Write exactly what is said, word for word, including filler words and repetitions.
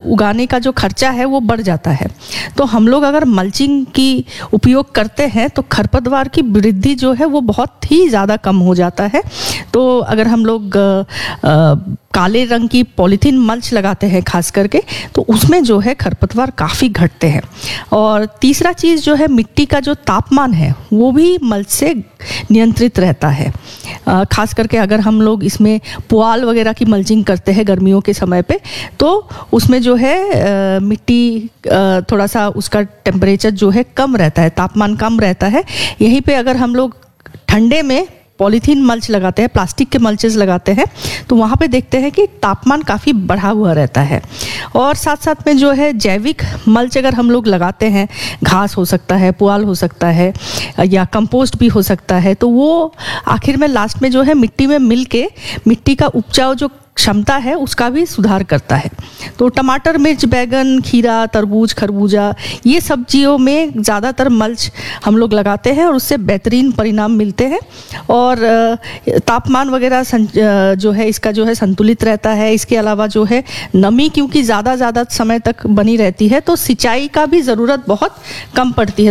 उगाने का जो खर्चा है वो बढ़ जाता है। तो हम लोग अगर मल्चिंग की उपयोग करते हैं तो खरपतवार की वृद्धि जो है वो बहुत ही ज़्यादा कम हो जाता है। तो अगर हम लोग आ, आ, काले रंग की पॉलीथीन मल्च लगाते हैं खास करके, तो उसमें जो है खरपतवार काफ़ी घटते हैं। और तीसरा चीज़ जो है, मिट्टी का जो तापमान है वो भी मल्च से नियंत्रित रहता है। आ, खास करके अगर हम लोग इसमें पुआल वगैरह की मल्चिंग करते हैं गर्मियों के समय पे, तो उसमें जो है आ, मिट्टी आ, थोड़ा सा उसका टेम्परेचर जो है कम रहता है, तापमान कम रहता है। यहीं पे अगर हम लोग ठंडे में पॉलीथीन मल्च लगाते हैं, प्लास्टिक के मल्चेस लगाते हैं, तो वहाँ पे देखते हैं कि तापमान काफ़ी बढ़ा हुआ रहता है। और साथ साथ में जो है जैविक मल्च अगर हम लोग लगाते हैं, घास हो सकता है, पुआल हो सकता है, या कंपोस्ट भी हो सकता है, तो वो आखिर में लास्ट में जो है मिट्टी में मिल के मिट्टी का उपजाऊ जो क्षमता है उसका भी सुधार करता है। तो टमाटर, मिर्च, बैगन, खीरा, तरबूज, खरबूजा, ये सब्जियों में ज़्यादातर मल्च हम लोग लगाते हैं और उससे बेहतरीन परिणाम मिलते हैं। और तापमान वगैरह जो है इसका जो है संतुलित रहता है। इसके अलावा जो है नमी क्योंकि ज़्यादा ज़्यादा समय तक बनी रहती है, तो सिंचाई का भी ज़रूरत बहुत कम पड़ती है।